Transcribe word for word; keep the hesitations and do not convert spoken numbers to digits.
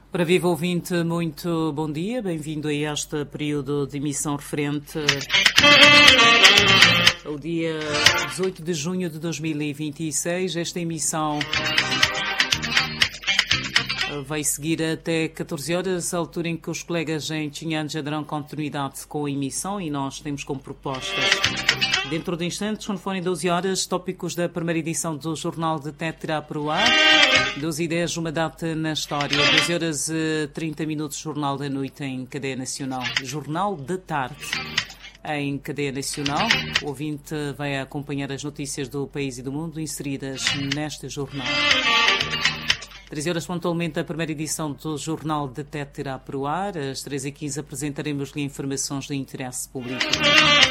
Para viva ouvinte, muito bom dia, bem-vindo a este período de emissão referente ao dia dezoito de junho de dois mil e vinte e seis. Esta emissão vai seguir até catorze horas, a altura em que os colegas em Tchinhan já darão continuidade com a emissão e nós temos como propostas, dentro de instantes, quando forem doze horas, tópicos da primeira edição do Jornal de Tete terá para o ar. doze e dez, uma data na história. doze horas e trinta minutos, Jornal da Noite em cadeia nacional. Jornal da Tarde em cadeia nacional. O ouvinte vai acompanhar as notícias do país e do mundo inseridas neste jornal. treze horas pontualmente, a primeira edição do Jornal de Tete terá para o ar. Às treze e quinze apresentaremos-lhe informações de interesse público.